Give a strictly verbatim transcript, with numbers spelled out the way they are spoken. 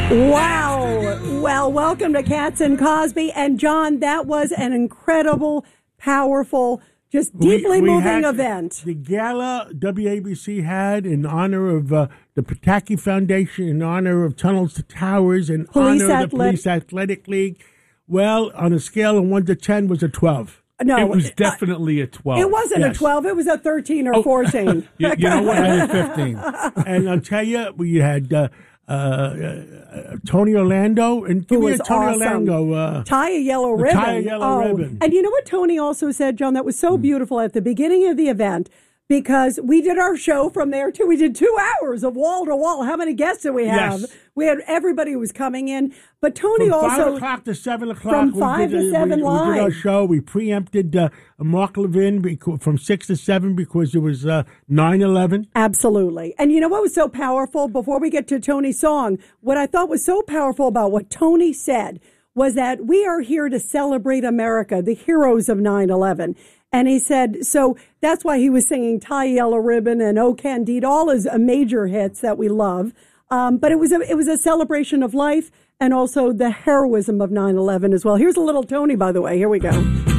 Wow. Well, welcome to Cats and Cosby. And John, that was an incredible, powerful, just deeply we, we moving had event. The gala W A B C had in honor of uh, the Pataki Foundation, in honor of Tunnels to Towers, in Police honor of Athletic- the Police Athletic League. Well, on a scale of one to ten, was a twelve. No, it was definitely a twelve. It wasn't Yes. a twelve. It was a thirteen or fourteen. You, you know what? And a fifteen. And I'll tell you, we had uh, uh, uh, Tony Orlando, and give Who me a was Tony awesome. Orlando. Uh, Tie a yellow The ribbon. tie a yellow oh. ribbon. And you know what Tony also said, John? That was so beautiful at the beginning of the event, because we did our show from there too. We did two hours of wall to wall. How many guests did we have? Yes. We had everybody who was coming in. But Tony From also five o'clock to seven o'clock. From we five did, to uh, seven we, we did our live. show. We preempted uh, Mark Levin beca- from six to seven because it was uh, nine eleven. Absolutely. And you know what was so powerful? Before we get to Tony's song, what I thought was so powerful about what Tony said was that we are here to celebrate America, the heroes of nine eleven. And he said, so that's why he was singing Tie Yellow Ribbon and Oh Candide, all his uh, major hits that we love. Um, but it was a, it was a celebration of life and also the heroism of nine eleven as well. Here's a little Tony, by the way. Here we go.